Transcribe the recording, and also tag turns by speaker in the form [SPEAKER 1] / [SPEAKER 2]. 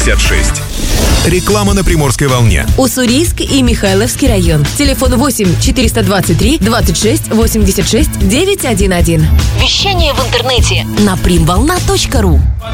[SPEAKER 1] 56. Реклама на Приморской волне.
[SPEAKER 2] Уссурийск и Михайловский район. Телефон 8 423 26 86 911.
[SPEAKER 3] Вещание в интернете
[SPEAKER 2] на primvolna.ru.